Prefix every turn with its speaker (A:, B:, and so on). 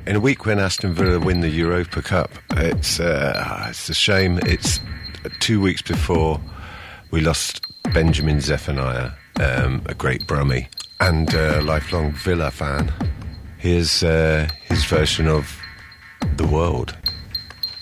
A: In a week when Aston Villa win the Europa Cup, it's a shame. It's 2 weeks before we lost Benjamin Zephaniah, a great Brummie and a lifelong Villa fan. Here's his version of The World.